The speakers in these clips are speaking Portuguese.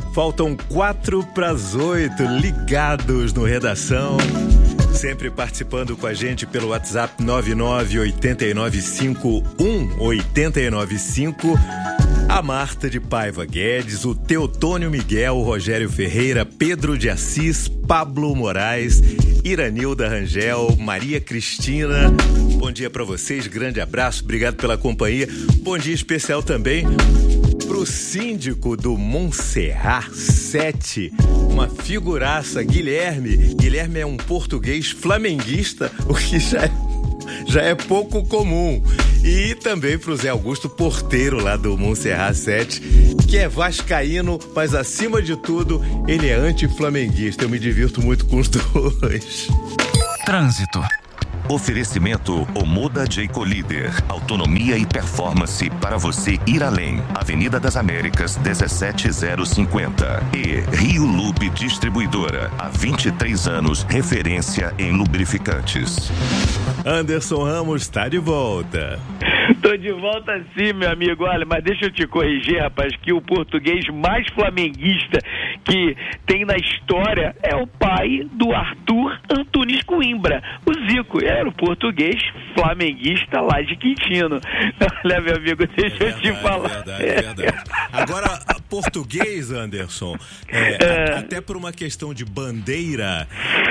Faltam 7:45, ligados no Redação. Sempre participando com a gente pelo WhatsApp 998951895. A Marta de Paiva Guedes, o Teotônio Miguel, o Rogério Ferreira, Pedro de Assis, Pablo Moraes, Iranilda Rangel, Maria Cristina. Bom dia para vocês, grande abraço, obrigado pela companhia. Bom dia especial também pro síndico do Montserrat 7, uma figuraça, Guilherme. Guilherme é um português flamenguista, o que já é pouco comum. E também pro Zé Augusto, porteiro lá do Montserrat 7, que é vascaíno, mas acima de tudo, ele é anti-flamenguista. Eu me divirto muito com os dois. Trânsito. Oferecimento Omoda Jayco Líder. Autonomia e performance para você ir além. Avenida das Américas, 17050. E Rio Lube Distribuidora. Há 23 anos, referência em lubrificantes. Anderson Ramos está de volta. Tô de volta sim, meu amigo. Olha, mas deixa eu te corrigir, rapaz, que o português mais flamenguista que tem na história é o pai do Arthur Antunes Coimbra, o Zico. Era o português flamenguista lá de Quintino. Olha, meu amigo, deixa eu te falar. Verdade. Agora, português, Anderson, até por uma questão de bandeira,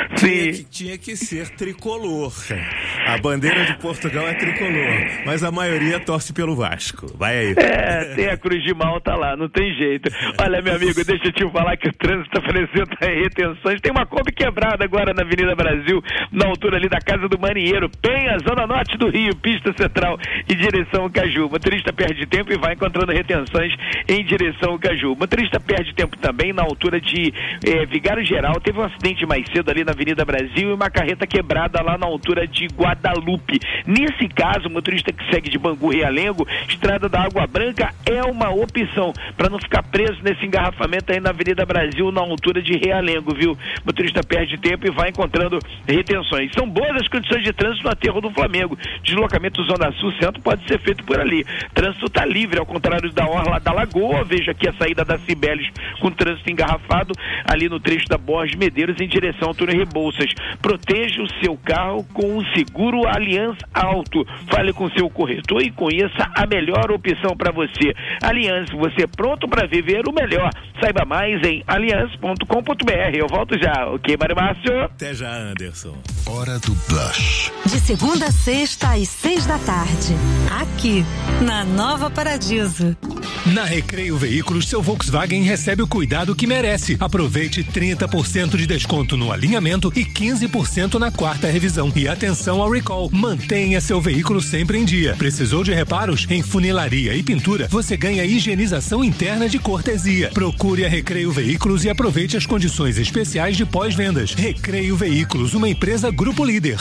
tinha que ser tricolor. A bandeira de Portugal é tricolor, mas a maioria torce pelo Vasco. Vai aí. Tem a Cruz de Malta lá, não tem jeito. Olha, meu amigo, deixa eu te falar que o trânsito apresenta retenções. Tem uma Kombi quebrada agora na Avenida Brasil, na altura ali da Casa do Marinheiro, Penha, Zona Norte do Rio, pista central em direção ao Caju. O motorista perde tempo e vai encontrando retenções em direção ao Caju. O motorista perde tempo também na altura de Vigário Geral. Teve um acidente mais cedo ali na Avenida Brasil e uma carreta quebrada lá na altura de Guadalupe. Nesse caso, o motorista que segue de Bangu Realengo, Estrada da Água Branca é uma opção para não ficar preso nesse engarrafamento aí na Avenida Brasil, na altura de Realengo, viu? O motorista perde tempo e vai encontrando retenções. São boas as condições de trânsito no aterro do Flamengo. Deslocamento Zona Sul Centro pode ser feito por ali. Trânsito está livre, ao contrário da Orla da Lagoa. Veja aqui a saída da Cibeles com trânsito engarrafado ali no trecho da Borges Medeiros em direção ao túnel Rebouças. Proteja o seu carro com o seguro Aliança Auto. Fale com seu corretor e conheça a melhor opção para você. Aliança, você pronto para viver o melhor. Saiba mais em aliança.com.br. Eu volto já, ok, Mário Márcio? Até já, Anderson. Hora do Blush. De segunda a sexta às 6:00, aqui na Nova Paradiso. Na Recreio Veículos, seu Volkswagen recebe o cuidado que merece. Aproveite 30% de desconto no alinhamento e 15% na quarta revisão. E atenção ao recall. Mantenha seu veículo sempre em dia. Precisou de reparos? Em funilaria e pintura, você ganha higienização interna de cortesia. Procure a Recreio Veículos e aproveite as condições especiais de pós-vendas. Recreio Veículos, uma empresa Grupo Líder.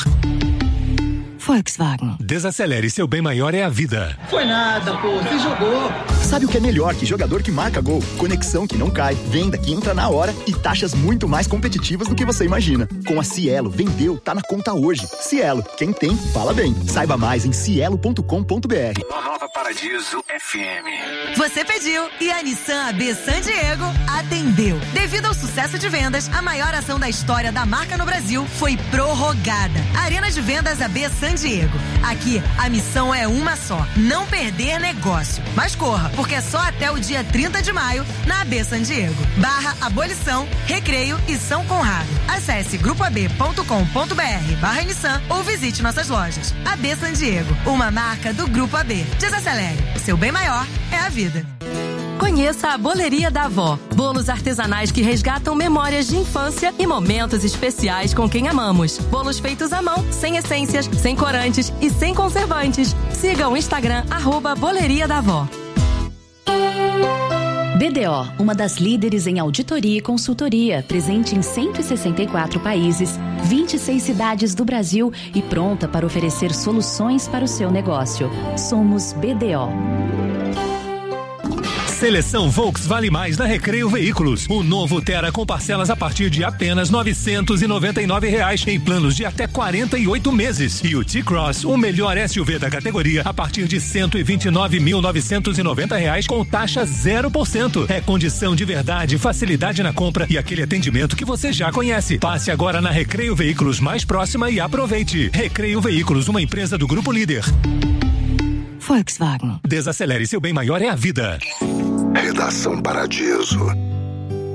Volkswagen. Desacelere, seu bem maior é a vida. Foi nada, pô, você jogou. Sabe o que é melhor que jogador que marca gol? Conexão que não cai, venda que entra na hora e taxas muito mais competitivas do que você imagina. Com a Cielo, vendeu, tá na conta hoje. Cielo, quem tem, fala bem. Saiba mais em cielo.com.br. Nova Paradiso FM. Você pediu e a Nissan AB San Diego atendeu. Devido ao sucesso de vendas, a maior ação da história da marca no Brasil foi prorrogada. Arena de Vendas AB San Diego. Aqui, a missão é uma só: não perder negócio. Mas corra, porque é só até o dia 30 de maio na AB San Diego. /Abolição, Recreio e São Conrado. Acesse grupoab.com.br/Nissan ou visite nossas lojas. AB San Diego, uma marca do Grupo AB. Desacelere, o seu bem maior é a vida. Conheça a Boleria da Avó. Bolos artesanais que resgatam memórias de infância e momentos especiais com quem amamos. Bolos feitos à mão, sem essências, sem corantes e sem conservantes. Siga o Instagram @Boleria da Avó. BDO, uma das líderes em auditoria e consultoria, presente em 164 países, 26 cidades do Brasil e pronta para oferecer soluções para o seu negócio. Somos BDO. Seleção Volks Vale Mais na Recreio Veículos. O novo Tera com parcelas a partir de apenas R$ 999 em planos de até 48 meses. E o T-Cross, o melhor SUV da categoria, a partir de R$ 129.990 com taxa 0%. É condição de verdade, facilidade na compra e aquele atendimento que você já conhece. Passe agora na Recreio Veículos mais próxima e aproveite. Recreio Veículos, uma empresa do Grupo Líder. Volkswagen. Desacelere, seu bem maior é a vida. Redação Paradiso.